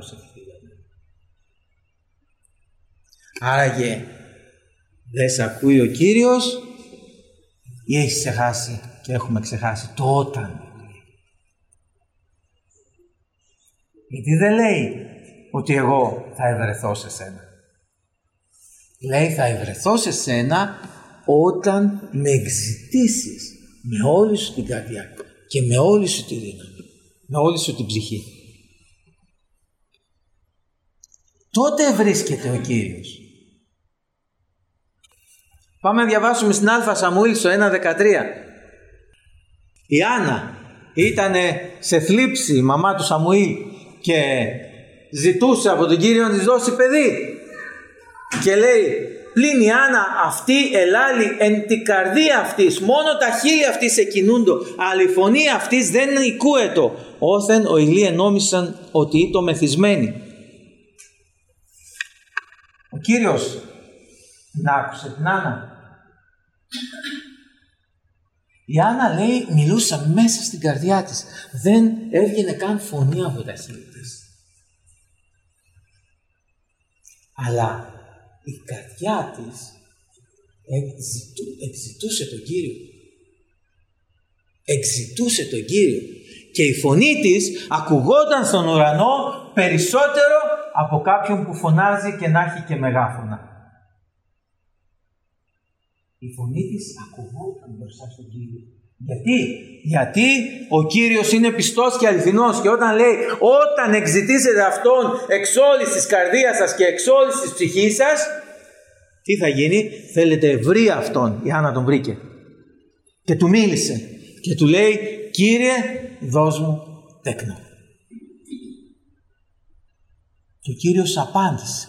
προσευχηθεί για μένα. Άραγε, δεν σε ακούει ο Κύριος ή έχεις ξεχάσει και έχουμε ξεχάσει το όταν. Γιατί δεν λέει ότι εγώ θα ευρεθώ σε σένα. Λέει θα ευρεθώ σε σένα όταν με εξητήσεις με όλη σου την καρδιά και με όλη σου τη δύναμη, με όλη σου την ψυχή. Τότε βρίσκεται ο Κύριος. Πάμε να διαβάσουμε στην Α Σαμουήλ στο 1:13. Η Άννα ήταν σε θλίψη, η μαμά του Σαμουήλ, και ζητούσε από τον Κύριο να της δώσει παιδί. Και λέει, πλην η Άννα αυτή ελάλη εν την καρδία αυτής, μόνο τα χείλη αυτής εκκινούντο, αλλά η φωνή αυτής δεν οικούετο, όθεν ο Ηλί ενόμισαν ότι ήτο μεθυσμένη. Ο Κύριος την άκουσε την Άννα. Η Άννα, λέει, μιλούσα μέσα στην καρδιά της. Δεν έβγαινε καν φωνή από τα χείλη της. Αλλά η καρδιά της εξητούσε τον Κύριο. Εξητούσε τον Κύριο. Και η φωνή της ακουγόταν στον ουρανό περισσότερο από κάποιον που φωνάζει και να έχει και μεγάφωνα. Η φωνή της ακουγόταν μπροστά στον Κύριο. Γιατί ο Κύριος είναι πιστός και αληθινός, και όταν λέει όταν εξητήσετε Αυτόν εξ όλης της καρδίας σας και εξ όλης της ψυχής σας, τι θα γίνει? Θέλετε βρει Αυτόν. Η Άννα τον βρήκε και του μίλησε και του λέει, Κύριε, δώσ' μου τέκνο. Και ο Κύριος απάντησε.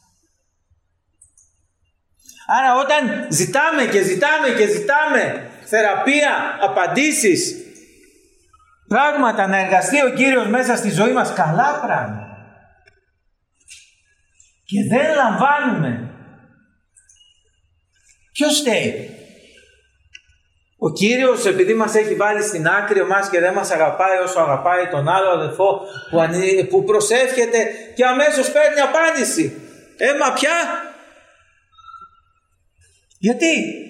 Άρα όταν ζητάμε και ζητάμε θεραπεία, απαντήσεις, πράγματα να εργαστεί ο Κύριος μέσα στη ζωή μας, καλά πράγματα, και δεν λαμβάνουμε, ποιος φταίει? Ο Κύριος, επειδή μας έχει βάλει στην άκρη εμάς και δεν μας αγαπάει όσο αγαπάει τον άλλο αδελφό που προσεύχεται και αμέσως παίρνει απάντηση. Μα πια? Γιατί?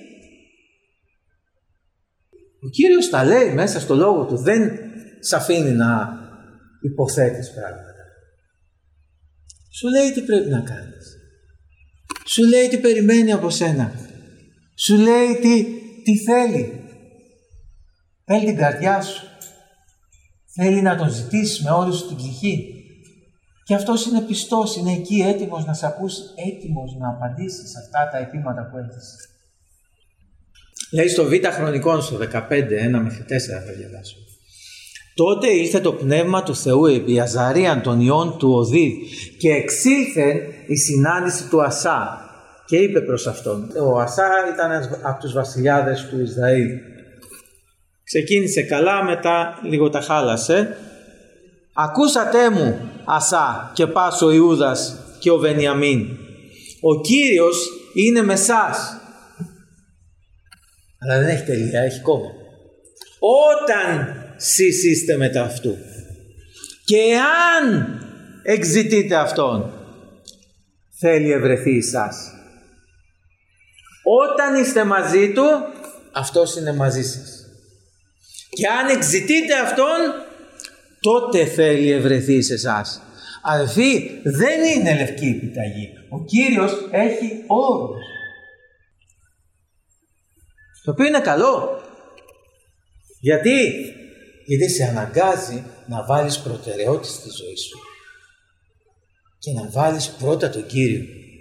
Ο Κύριος τα λέει μέσα στο λόγο του, δεν σε αφήνει να υποθέτεις πράγματα. Σου λέει τι πρέπει να κάνεις. Σου λέει τι περιμένει από σένα. Σου λέει τι θέλει. Θέλει την καρδιά σου. Θέλει να τον ζητήσεις με όλη σου την ψυχή. Και αυτός είναι πιστός, είναι εκεί έτοιμος να σε ακούσει, έτοιμος να απαντήσει σε αυτά τα αιτήματα που έχεις. Λέει στο Β Χρονικών, στο 15, 1-4 θα διαβάσω. Τότε ήρθε το πνεύμα του Θεού επί Αζαρίαν των ιών του Οδίδ και εξήλθε η συνάντηση του Ασά και είπε προς αυτόν. Ο Ασά ήταν από τους βασιλιάδες του Ισραήλ. Ξεκίνησε καλά, μετά λίγο τα χάλασε. Ακούσατε μου, Ασά και πας ο Ιούδας και ο Βενιαμίν. Ο Κύριος είναι με σας. Αλλά δεν έχει τελεία, έχει κόμμα. Όταν σεις είστε μετά αυτού και αν εξητείτε Αυτόν, θέλει ευρεθεί εσάς. Όταν είστε μαζί Του, Αυτός είναι μαζί σας. Και αν εξητείτε Αυτόν, τότε θέλει ευρεθεί σε εσάς. Αδελφοί, δεν είναι λευκή επιταγή. Ο Κύριος έχει όρους. Το οποίο είναι καλό. Γιατί σε αναγκάζει να βάλεις προτεραιότητα στη ζωή σου και να βάλεις πρώτα τον Κύριο.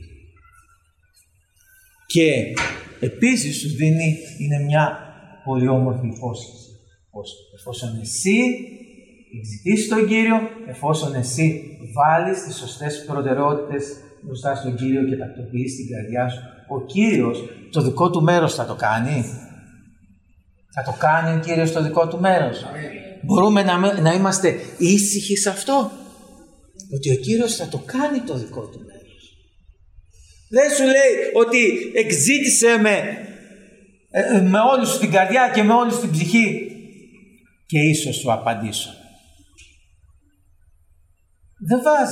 Και επίσης σου δίνει, είναι μια πολύ όμορφη υπόσχεση. Εφόσον εσύ εξητήσεις τον Κύριο, εφόσον εσύ βάλεις τις σωστές προτεραιότητες μπροστά στον Κύριο και τακτοποιείς την καρδιά σου, ο Κύριος το δικό του μέρος θα το κάνει. Θα το κάνει ο Κύριος το δικό του μέρος. Μπορούμε να είμαστε ήσυχοι σε αυτό, ότι ο Κύριος θα το κάνει το δικό του μέρος. Δεν σου λέει ότι εξήτησε με όλη σου την καρδιά και με όλη σου την ψυχή και ίσως σου απαντήσω. Δεν βάζει